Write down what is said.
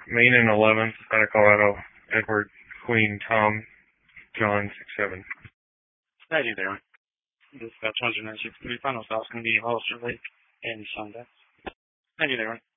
Main and 11th, out of Colorado. Edward, Queen, Tom, John, 6-7. How you doing? This is about 293 final stops going to be Hollister Lake and Sundance. How you doing?